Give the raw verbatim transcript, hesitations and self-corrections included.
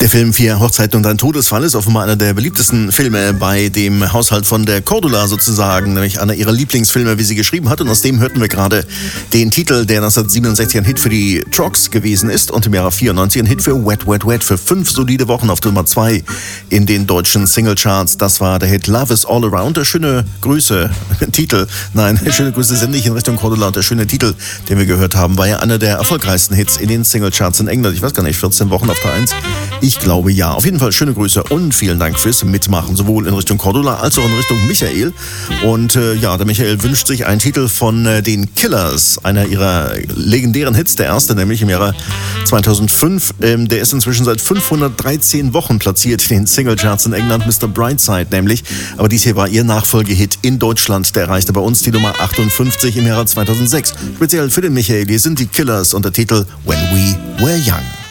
Der Film Vier Hochzeiten und ein Todesfall ist offenbar einer der beliebtesten Filme bei dem Haushalt von der Cordula sozusagen, nämlich einer ihrer Lieblingsfilme, wie sie geschrieben hat. Und aus dem hörten wir gerade den Titel, der neunzehnhundertsiebenundsechzig ein Hit für die Trucks gewesen ist und im Jahre vierundneunzig ein Hit für Wet, Wet, Wet für fünf solide Wochen auf Nummer zwei in den deutschen Singlecharts. Das war der Hit Love is All Around. Der schöne Grüße, Titel, nein, schöne Grüße sind nicht in Richtung Cordula. Und der schöne Titel, den wir gehört haben, war ja einer der erfolgreichsten Hits in den Singlecharts in England. Ich weiß gar nicht, vierzehn Wochen auf der eins. Ich glaube ja. Auf jeden Fall schöne Grüße und vielen Dank fürs Mitmachen, sowohl in Richtung Cordula als auch in Richtung Michael. Und äh, ja, der Michael wünscht sich einen Titel von äh, den Killers, einer ihrer legendären Hits, der erste nämlich im Jahre zweitausendfünf. Ähm, der ist inzwischen seit fünfhundertdreizehn Wochen platziert in den Singlecharts in England, Mister Brightside nämlich. Aber dies hier war ihr Nachfolgehit in Deutschland. Der erreichte bei uns die Nummer achtundfünfzig im Jahre zweitausendsechs. Speziell für den Michael, hier sind die Killers und der Titel When We Were Young.